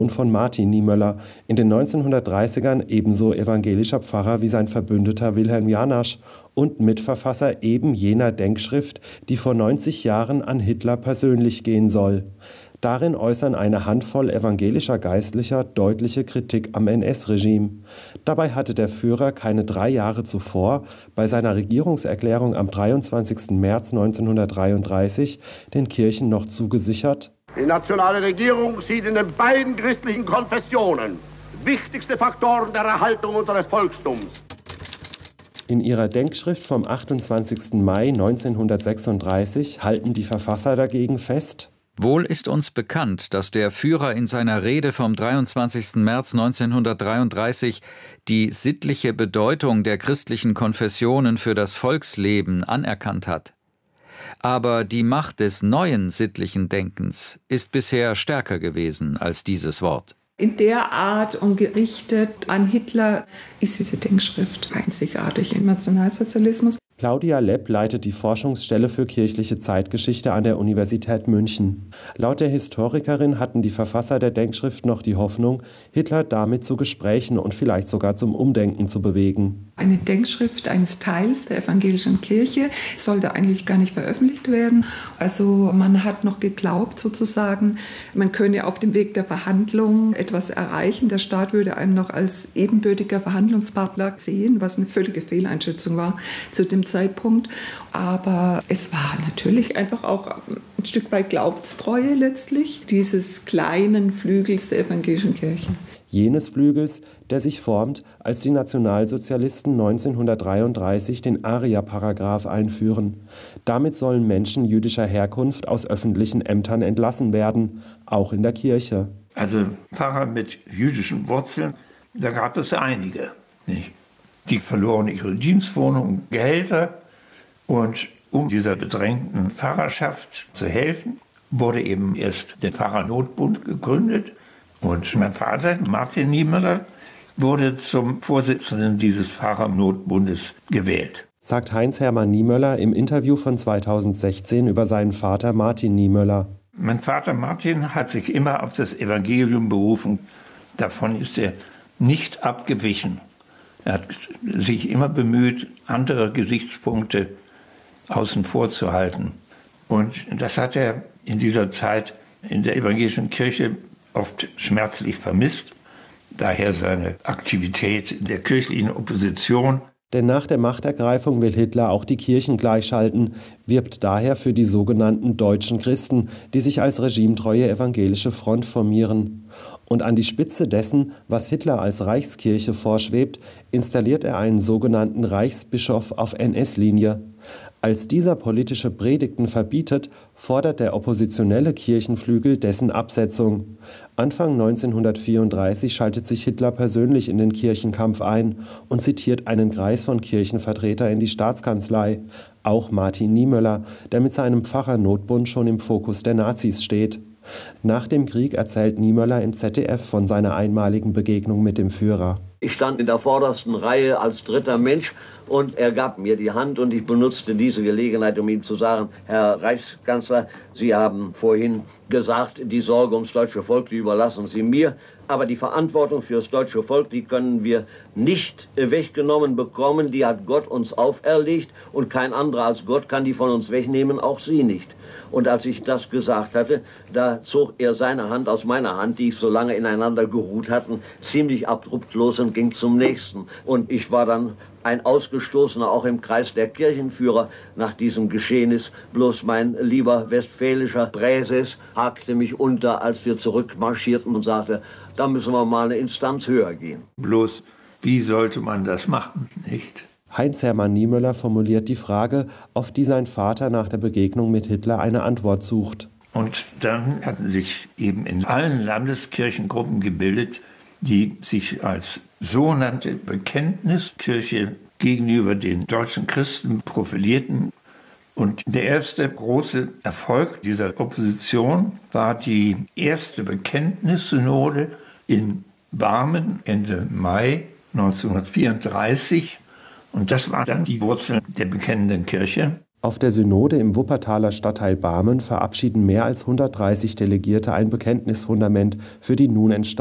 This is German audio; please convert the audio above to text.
von Martin Niemöller, in den 1930ern ebenso evangelischer Pfarrer wie sein Verbündeter Wilhelm Janasch und Mitverfasser eben jener Denkschrift, die vor 90 Jahren an Hitler persönlich gehen soll. Darin äußern eine Handvoll evangelischer Geistlicher deutliche Kritik am NS-Regime. Dabei hatte der Führer keine 3 Jahre zuvor bei seiner Regierungserklärung am 23. März 1933 den Kirchen noch zugesichert: Die nationale Regierung sieht in den beiden christlichen Konfessionen wichtigste Faktoren der Erhaltung unseres Volkstums. In ihrer Denkschrift vom 28. Mai 1936 halten die Verfasser dagegen fest: Wohl ist uns bekannt, dass der Führer in seiner Rede vom 23. März 1933 die sittliche Bedeutung der christlichen Konfessionen für das Volksleben anerkannt hat. Aber die Macht des neuen sittlichen Denkens ist bisher stärker gewesen als dieses Wort. In der Art und gerichtet an Hitler ist diese Denkschrift einzigartig im Nationalsozialismus. Claudia Lepp leitet die Forschungsstelle für kirchliche Zeitgeschichte an der Universität München. Laut der Historikerin hatten die Verfasser der Denkschrift noch die Hoffnung, Hitler damit zu Gesprächen und vielleicht sogar zum Umdenken zu bewegen. Eine Denkschrift eines Teils der evangelischen Kirche sollte eigentlich gar nicht veröffentlicht werden. Also man hat noch geglaubt sozusagen, man könne auf dem Weg der Verhandlungen etwas erreichen. Der Staat würde einen noch als ebenbürtiger Verhandlungspartner sehen, was eine völlige Fehleinschätzung war zu dem Zeitpunkt. Aber es war natürlich einfach auch ein Stück weit Glaubenstreue letztlich dieses kleinen Flügels der evangelischen Kirche. Jenes Flügels, der sich formt, als die Nationalsozialisten 1933 den Aria-Paragraph einführen. Damit sollen Menschen jüdischer Herkunft aus öffentlichen Ämtern entlassen werden, auch in der Kirche. Also Pfarrer mit jüdischen Wurzeln, da gab es einige, nicht? Die verloren ihre Dienstwohnung, Gehälter, und um dieser bedrängten Pfarrerschaft zu helfen, wurde eben erst der Pfarrernotbund gegründet. Und mein Vater, Martin Niemöller, wurde zum Vorsitzenden dieses Pfarrernotbundes gewählt. Sagt Heinz-Hermann Niemöller im Interview von 2016 über seinen Vater Martin Niemöller. Mein Vater Martin hat sich immer auf das Evangelium berufen. Davon ist er nicht abgewichen. Er hat sich immer bemüht, andere Gesichtspunkte außen vor zu halten. Und das hat er in dieser Zeit in der evangelischen Kirche oft schmerzlich vermisst. Daher seine Aktivität in der kirchlichen Opposition. Denn nach der Machtergreifung will Hitler auch die Kirchen gleichschalten, wirbt daher für die sogenannten deutschen Christen, die sich als regimetreue evangelische Front formieren. Und an die Spitze dessen, was Hitler als Reichskirche vorschwebt, installiert er einen sogenannten Reichsbischof auf NS-Linie. Als dieser politische Predigten verbietet, fordert der oppositionelle Kirchenflügel dessen Absetzung. Anfang 1934 schaltet sich Hitler persönlich in den Kirchenkampf ein und zitiert einen Kreis von Kirchenvertretern in die Staatskanzlei, auch Martin Niemöller, der mit seinem Pfarrernotbund schon im Fokus der Nazis steht. Nach dem Krieg erzählt Niemöller im ZDF von seiner einmaligen Begegnung mit dem Führer. Ich stand in der vordersten Reihe als dritter Mensch und er gab mir die Hand und ich benutzte diese Gelegenheit, um ihm zu sagen: Herr Reichskanzler, Sie haben vorhin gesagt, die Sorge ums deutsche Volk, die überlassen Sie mir. Aber die Verantwortung für das deutsche Volk, die können wir nicht weggenommen bekommen. Die hat Gott uns auferlegt und kein anderer als Gott kann die von uns wegnehmen, auch Sie nicht. Und als ich das gesagt hatte, da zog er seine Hand aus meiner Hand, die ich so lange ineinander geruht hatten, ziemlich abrupt los und ging zum nächsten. Und ich war dann ein Ausgestoßener, auch im Kreis der Kirchenführer nach diesem Geschehnis. Bloß mein lieber westfälischer Präses hakte mich unter, als wir zurückmarschierten und sagte, da müssen wir mal eine Instanz höher gehen. Bloß, wie sollte man das machen, nicht? Heinz-Hermann Niemöller formuliert die Frage, auf die sein Vater nach der Begegnung mit Hitler eine Antwort sucht. Und dann hatten sich eben in allen Landeskirchengruppen gebildet, die sich als sogenannte Bekenntniskirche gegenüber den deutschen Christen profilierten. Und der erste große Erfolg dieser Opposition war die erste Bekenntnissynode in Barmen Ende Mai 1934. Und das war dann die Wurzel der bekennenden Kirche. Auf der Synode im Wuppertaler Stadtteil Barmen verabschieden mehr als 130 Delegierte ein Bekenntnisfundament für die nun entstandene